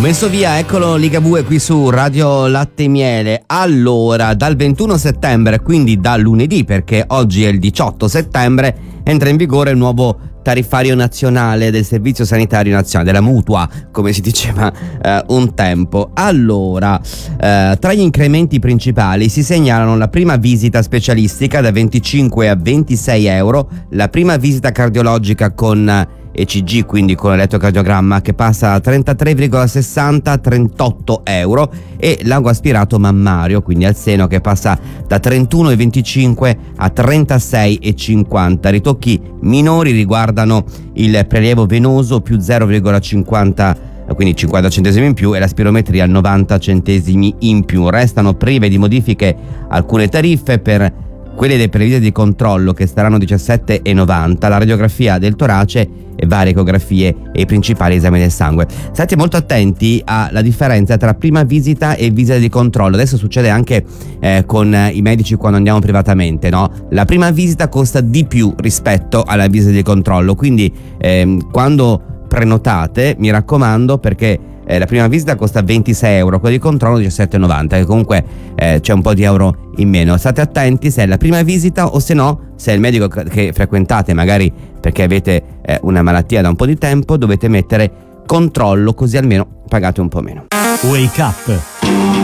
Messo via, eccolo Ligabue qui su Radio Latte e Miele. Allora, dal 21 settembre, quindi da lunedì, perché oggi è il 18 settembre, entra in vigore il nuovo tariffario nazionale del Servizio Sanitario Nazionale, della mutua, come si diceva un tempo. Allora, tra gli incrementi principali si segnalano la prima visita specialistica da 25 a 26 euro, la prima visita cardiologica con ECG, quindi con elettrocardiogramma, che passa da 33,60 a 38 euro, e l'ago aspirato mammario, quindi al seno, che passa da 31,25 a 36,50. Ritocchi minori riguardano il prelievo venoso più 0,50, quindi 50 centesimi in più, e la spirometria 90 centesimi in più. Restano prive di modifiche alcune tariffe per quelle dei previste di controllo, che saranno 17,90, la radiografia del torace e varie ecografie e i principali esami del sangue. State molto attenti alla differenza tra prima visita e visita di controllo. Adesso succede anche con i medici quando andiamo privatamente, no? La prima visita costa di più rispetto alla visita di controllo, quindi quando prenotate, mi raccomando, perché la prima visita costa 26 euro, quella di controllo 17,90, che comunque c'è un po' di euro in meno. State attenti se è la prima visita, o se no, se è il medico che frequentate, magari perché avete una malattia da un po' di tempo, dovete mettere controllo, così almeno pagate un po' meno. Wake Up